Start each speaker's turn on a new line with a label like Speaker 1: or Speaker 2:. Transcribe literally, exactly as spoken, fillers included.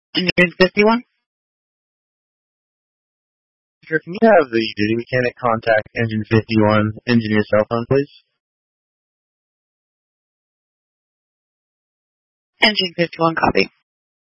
Speaker 1: Engine fifty-one?
Speaker 2: Sure, can you have the duty mechanic contact Engine fifty-one, engineer cell phone, please?
Speaker 1: Engine fifty-one, copy.